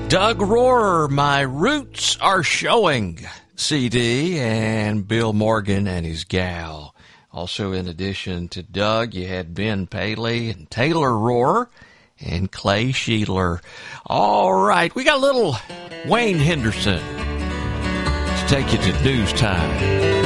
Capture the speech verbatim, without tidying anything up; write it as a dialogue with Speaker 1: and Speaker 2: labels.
Speaker 1: Doug Rohrer, My Roots Are Showing C D, and Bill Morgan and his gal. Also, in addition to Doug, you had Ben Paley and Taylor Rohrer and Clay Sheedler. All right, we got a little Wayne Henderson to take you to news time.